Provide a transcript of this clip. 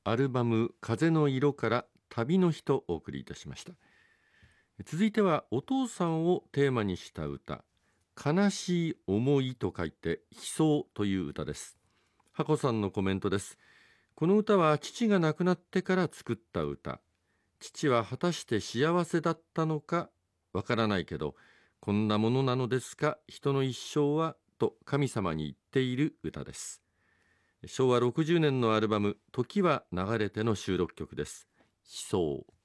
アルバム風の色から旅の日とお送りいたしました。続いてはお父さんをテーマにした歌、悲しい思いと書いて悲愴という歌です。ハコさんのコメントです。この歌は父が亡くなってから作った歌。父は果たして幸せだったのかわからないけど、こんなものなのですか人の一生はと神様に言っている歌です。昭和60年のアルバム時は流れての収録曲です。悲愴。